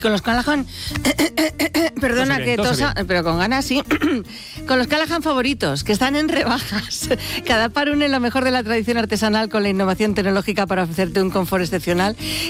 Con los Callahan, perdona Tose que bien, tose tosa, bien. pero con ganas sí. Con los Callahan favoritos, que están en rebajas. Cada par une lo mejor de la tradición artesanal con la innovación tecnológica para ofrecerte un confort excepcional.